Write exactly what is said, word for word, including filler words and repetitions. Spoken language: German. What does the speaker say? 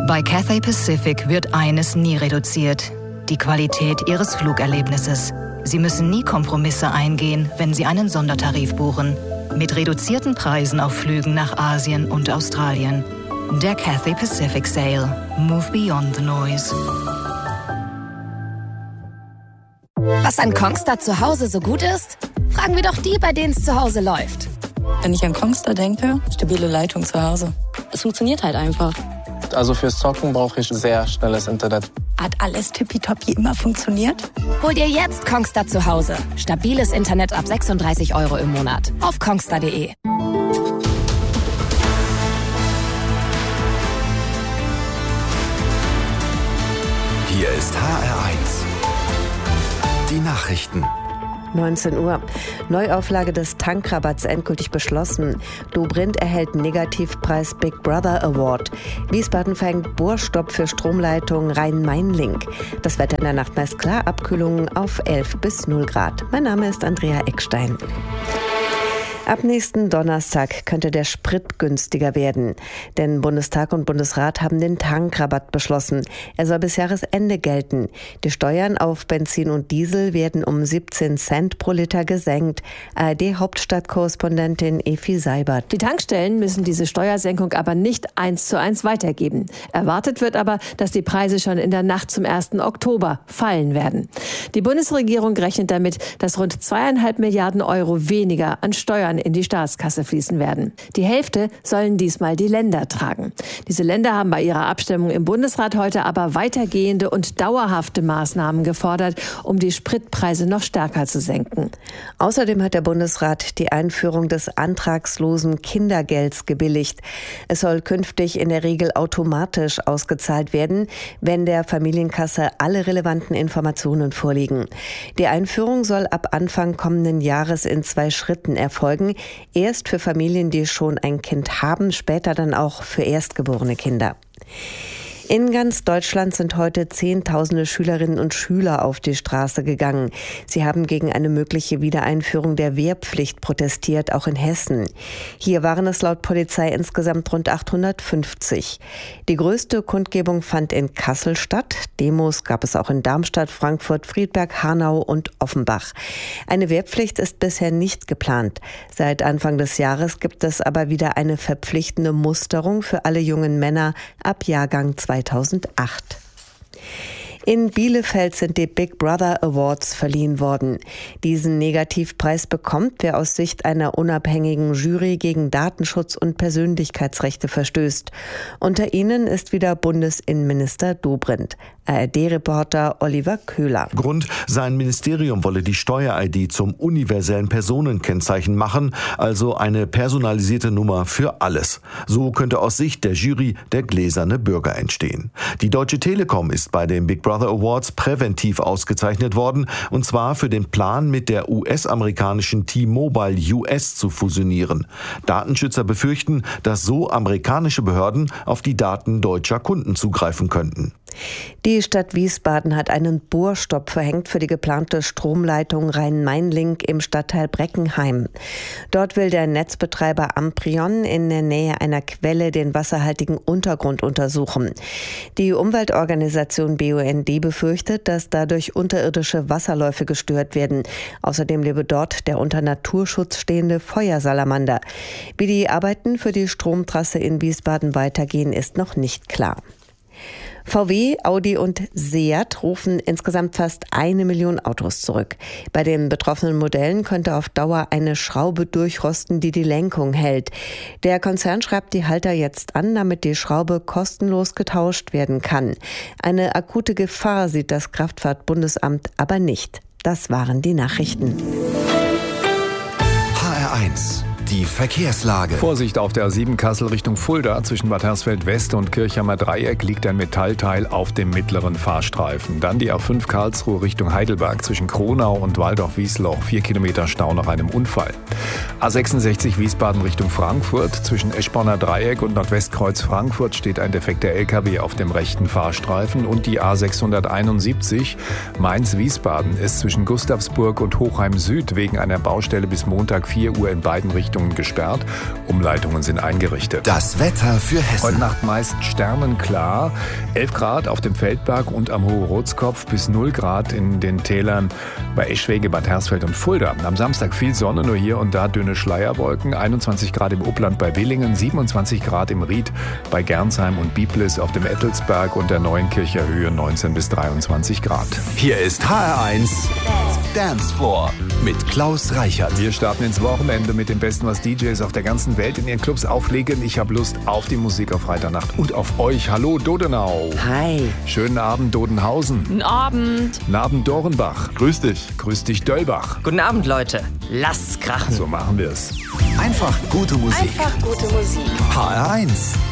Bei Cathay Pacific wird eines nie reduziert: die Qualität Ihres Flugerlebnisses. Sie müssen nie Kompromisse eingehen, wenn Sie einen Sondertarif buchen. Mit reduzierten Preisen auf Flügen nach Asien und Australien. Der Cathay Pacific Sale. Move beyond the noise. Was an Kongstar zu Hause so gut ist? Fragen wir doch die, bei denen es zu Hause läuft. Wenn ich an Kongstar denke, stabile Leitung zu Hause. Es funktioniert halt einfach. Also fürs Zocken brauche ich sehr schnelles Internet. Hat alles tippitoppi immer funktioniert? Hol dir jetzt Kongstar zu Hause. Stabiles Internet ab sechsunddreißig Euro im Monat. Auf kongstar punkt de. Hier ist H R eins. Die Nachrichten. neunzehn Uhr. Neuauflage des Tankrabatts endgültig beschlossen. Dobrindt erhält Negativpreis Big Brother Award. Wiesbaden verhängt Bohrstopp für Stromleitung Rhein-Main-Link. Das Wetter in der Nacht meist klar, Abkühlungen auf elf bis null Grad. Mein Name ist Andrea Eckstein. Ab nächsten Donnerstag könnte der Sprit günstiger werden. Denn Bundestag und Bundesrat haben den Tankrabatt beschlossen. Er soll bis Jahresende gelten. Die Steuern auf Benzin und Diesel werden um siebzehn Cent pro Liter gesenkt. A R D-Hauptstadtkorrespondentin Efi Seibert. Die Tankstellen müssen diese Steuersenkung aber nicht eins zu eins weitergeben. Erwartet wird aber, dass die Preise schon in der Nacht zum ersten Oktober fallen werden. Die Bundesregierung rechnet damit, dass rund zweieinhalb Milliarden Euro weniger an Steuern in die Staatskasse fließen werden. Die Hälfte sollen diesmal die Länder tragen. Diese Länder haben bei ihrer Abstimmung im Bundesrat heute aber weitergehende und dauerhafte Maßnahmen gefordert, um die Spritpreise noch stärker zu senken. Außerdem hat der Bundesrat die Einführung des antragslosen Kindergelds gebilligt. Es soll künftig in der Regel automatisch ausgezahlt werden, wenn der Familienkasse alle relevanten Informationen vorliegen. Die Einführung soll ab Anfang kommenden Jahres in zwei Schritten erfolgen. Erst für Familien, die schon ein Kind haben, später dann auch für erstgeborene Kinder. In ganz Deutschland sind heute Zehntausende Schülerinnen und Schüler auf die Straße gegangen. Sie haben gegen eine mögliche Wiedereinführung der Wehrpflicht protestiert, auch in Hessen. Hier waren es laut Polizei insgesamt rund achthundertfünfzig. Die größte Kundgebung fand in Kassel statt. Demos gab es auch in Darmstadt, Frankfurt, Friedberg, Hanau und Offenbach. Eine Wehrpflicht ist bisher nicht geplant. Seit Anfang des Jahres gibt es aber wieder eine verpflichtende Musterung für alle jungen Männer ab Jahrgang zweitausendacht. In Bielefeld sind die Big Brother Awards verliehen worden. Diesen Negativpreis bekommt, wer aus Sicht einer unabhängigen Jury gegen Datenschutz und Persönlichkeitsrechte verstößt. Unter ihnen ist wieder Bundesinnenminister Dobrindt. A R D-Reporter Oliver Köhler. Grund, sein Ministerium wolle die Steuer-I D zum universellen Personenkennzeichen machen, also eine personalisierte Nummer für alles. So könnte aus Sicht der Jury der gläserne Bürger entstehen. Die Deutsche Telekom ist bei den Big Brother Awards präventiv ausgezeichnet worden, und zwar für den Plan, mit der U S-amerikanischen T-Mobile U S zu fusionieren. Datenschützer befürchten, dass so amerikanische Behörden auf die Daten deutscher Kunden zugreifen könnten. Die Stadt Wiesbaden hat einen Bohrstopp verhängt für die geplante Stromleitung Rhein-Main-Link im Stadtteil Breckenheim. Dort will der Netzbetreiber Amprion in der Nähe einer Quelle den wasserhaltigen Untergrund untersuchen. Die Umweltorganisation B U N D befürchtet, dass dadurch unterirdische Wasserläufe gestört werden. Außerdem lebe dort der unter Naturschutz stehende Feuersalamander. Wie die Arbeiten für die Stromtrasse in Wiesbaden weitergehen, ist noch nicht klar. V W, Audi und Seat rufen insgesamt fast eine Million Autos zurück. Bei den betroffenen Modellen könnte auf Dauer eine Schraube durchrosten, die die Lenkung hält. Der Konzern schreibt die Halter jetzt an, damit die Schraube kostenlos getauscht werden kann. Eine akute Gefahr sieht das Kraftfahrtbundesamt aber nicht. Das waren die Nachrichten. H R eins. Die Verkehrslage. Vorsicht auf der A sieben Kassel Richtung Fulda. Zwischen Bad Hersfeld West und Kirchheimer Dreieck liegt ein Metallteil auf dem mittleren Fahrstreifen. Dann die A fünf Karlsruhe Richtung Heidelberg zwischen Kronau und Waldorf-Wiesloch. Vier Kilometer Stau nach einem Unfall. A sechsundsechzig Wiesbaden Richtung Frankfurt. Zwischen Eschborner Dreieck und Nordwestkreuz Frankfurt steht ein defekter L K W auf dem rechten Fahrstreifen. Und die A sechshunderteinundsiebzig Mainz-Wiesbaden ist zwischen Gustavsburg und Hochheim Süd wegen einer Baustelle bis Montag vier Uhr in beiden Richtungen Richtungen gesperrt. Umleitungen sind eingerichtet. Das Wetter für Hessen. Heute Nacht meist sternenklar. elf Grad auf dem Feldberg und am Hohe-Rotskopf bis null Grad in den Tälern bei Eschwege, Bad Hersfeld und Fulda. Am Samstag viel Sonne, nur hier und da dünne Schleierwolken. einundzwanzig Grad im Upland bei Willingen, siebenundzwanzig Grad im Ried bei Gernsheim und Biblis, auf dem Ettelsberg und der Neuenkircher Höhe neunzehn bis dreiundzwanzig Grad. Hier ist H R eins Dance Floor mit Klaus Reichert. Wir starten ins Wochenende mit dem Besten, was D Js auf der ganzen Welt in ihren Clubs auflegen. Ich habe Lust auf die Musik auf Freitagnacht und auf euch. Hallo Dodenau. Hi. Schönen Abend Dodenhausen. Guten Abend. Guten Abend Dorenbach. Grüß dich. Grüß dich Döllbach. Guten Abend, Leute. Lasst's krachen. So machen wir es. Einfach gute Musik. Einfach gute Musik. H R eins.